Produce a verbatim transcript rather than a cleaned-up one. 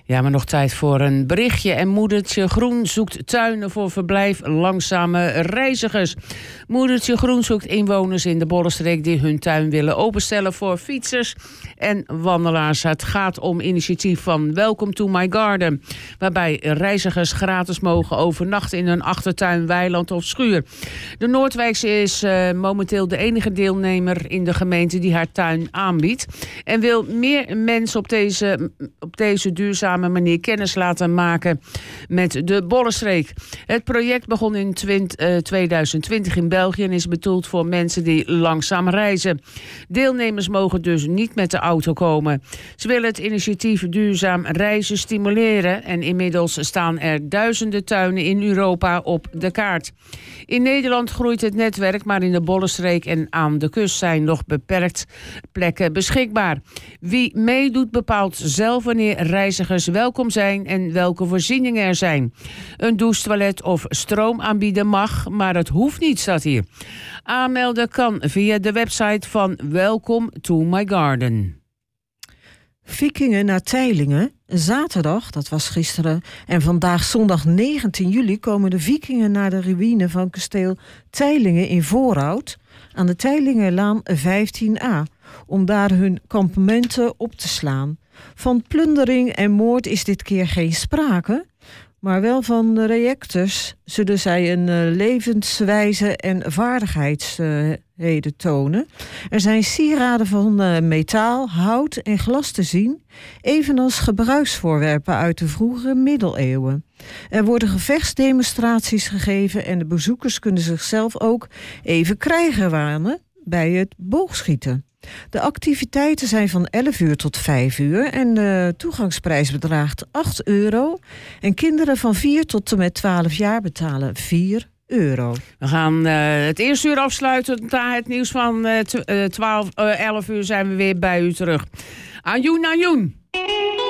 Ja, maar nog tijd voor een berichtje. En Moedertje Groen zoekt tuinen voor verblijf langzame reizigers. Moedertje Groen zoekt inwoners in de Bollenstreek die hun tuin willen openstellen voor fietsers en wandelaars. Het gaat om initiatief van Welcome to My Garden, waarbij reizigers gratis mogen overnachten in hun achtertuin, weiland of schuur. De Noordwijkse is uh, momenteel de enige deelnemer in de gemeente die haar tuin aanbiedt en wil meer mensen op deze, op deze duurzame manier kennis laten maken met de Bollenstreek. Het project begon in twintig twintig in België en is bedoeld voor mensen die langzaam reizen. Deelnemers mogen dus niet met de auto komen. Ze willen het initiatief duurzaam reizen stimuleren en inmiddels staan er duizenden tuinen in Europa op de kaart. In Nederland groeit het netwerk, maar in de Bollenstreek en aan de kust zijn nog beperkt plekken beschikbaar. Wie meedoet bepaalt zelf wanneer reizigers welkom zijn en welke voorzieningen er zijn. Een douchetoilet of stroom aanbieden mag, maar het hoeft niet, staat hier. Aanmelden kan via de website van Welcome to My Garden. Vikingen naar Teylingen. Zaterdag, dat was gisteren, en vandaag zondag negentien juli... komen de Vikingen naar de ruïne van kasteel Teylingen in Voorhout aan de Teylingerlaan vijftien a... om daar hun kampementen op te slaan. Van plundering en moord is dit keer geen sprake, maar wel van de reactors zullen zij een uh, levenswijze en vaardigheidsheden uh, tonen. Er zijn sieraden van uh, metaal, hout en glas te zien, evenals gebruiksvoorwerpen uit de vroegere middeleeuwen. Er worden gevechtsdemonstraties gegeven en de bezoekers kunnen zichzelf ook even krijgen wanen bij het boogschieten. De activiteiten zijn van elf uur tot vijf uur en de toegangsprijs bedraagt acht euro. En kinderen van vier tot en met twaalf jaar betalen vier euro. We gaan uh, het eerste uur afsluiten. Na het nieuws van uh, twaalf, uh, elf uur zijn we weer bij u terug. Anjoen, Anjoen!